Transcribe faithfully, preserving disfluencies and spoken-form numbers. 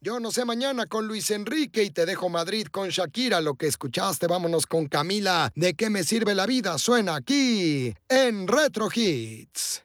Yo no sé mañana con Luis Enrique y te dejo Madrid con Shakira. Lo que escuchaste, vámonos con Camila. ¿De qué me sirve la vida? Suena aquí en Retro Hits.